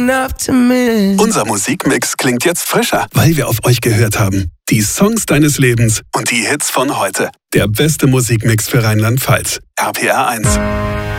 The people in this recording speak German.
an optimist. Unser Musikmix klingt jetzt frischer, weil wir auf euch gehört haben. Die Songs deines Lebens und die Hits von heute. Der beste Musikmix für Rheinland-Pfalz. RPR 1.